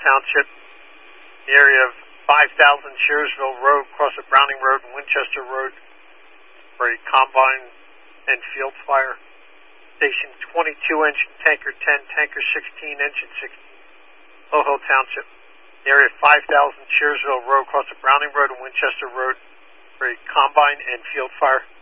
Township, the area of 5000 Shearsville Road, across of Browning Road and Winchester Road, for a combine and field fire. Station 22, engine tanker 10, tanker 16, engine 16, Ohill Township, the area of 5000 Shearsville Road, across of Browning Road and Winchester Road, for a combine and field fire.